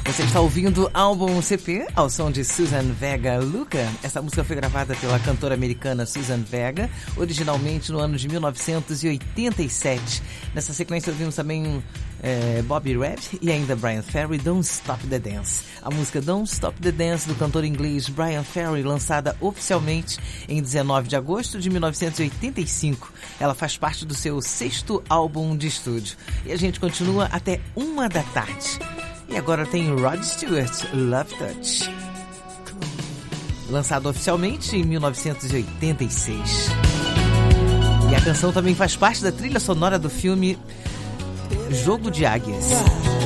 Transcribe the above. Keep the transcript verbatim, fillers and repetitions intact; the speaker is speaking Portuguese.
Você está ouvindo álbum C P ao som de Susan Vega Luca. Essa música foi gravada pela cantora americana Susan Vega, originalmente no ano de mil novecentos e oitenta e sete. Nessa sequência ouvimos também é, Bobby Redd e ainda Bryan Ferry, Don't Stop the Dance. A música Don't Stop the Dance do cantor inglês Bryan Ferry, lançada oficialmente em dezenove de agosto de mil novecentos e oitenta e cinco. Ela faz parte do seu sexto álbum de estúdio. E a gente continua até uma da tarde. E agora tem Rod Stewart, Love Touch, lançado oficialmente em mil novecentos e oitenta e seis. E a canção também faz parte da trilha sonora do filme Jogo de Águias.